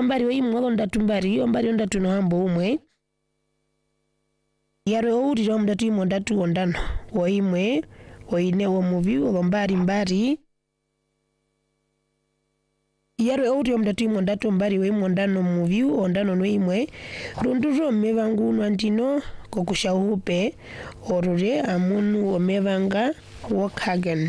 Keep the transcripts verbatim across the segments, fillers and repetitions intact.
ombari we imwe ndatu mbari ombari ndatu no hambo umwe yare uri rom ndatu imwe ndatu ondano wo imwe wo ine wo muvi wo mbari mbari yare uri rom ndatu imwe ndatu mbari we imwe ondano muvi ondano no imwe runduro mevangu nwantino kokushahupe orure amunu omevanga Wokhagen.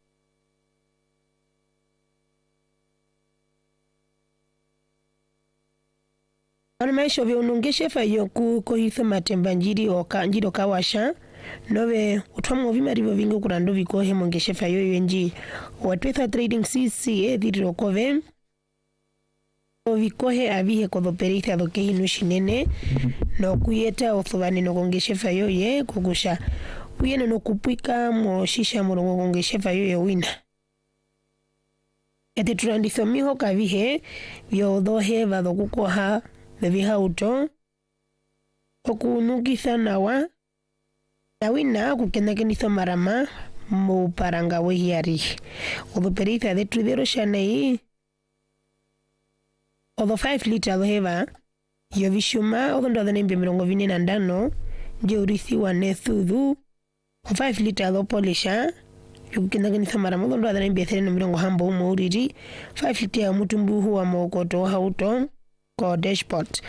Ana maisho vya unongeshe fa yoku kohitho matemba njiri oka njiro kawasha nove utwamu vimari vyo vingo kurando vikohe mongeshe fa yo yenji watwetha trading C C A dhiri kove vikohe avihe kodhoperitha doke hinu shinene no kuyeta othuvani no kongeshe fa yo ye kukusha uyene no kupwika mo shisha murongo kongeshe fa yo ye wina ete turanditho miho kavihe vyo dhohe vadho kukoha Leviha uto okunukitha nawa nawina kukendakenitho marama mu paranga we hiari odhoperitha de trudero shanei odho five liter dhoheva yo vishuma odho ndo dhanembe mirongo vine na ndano nje urithi wa nethudhu five liter dho polisha yo kukendakenitho marama odho ndo dhanembe thereno mirongo hambo umo uriri five liter ya mutumbu huwa mokoto hauto ko dashboard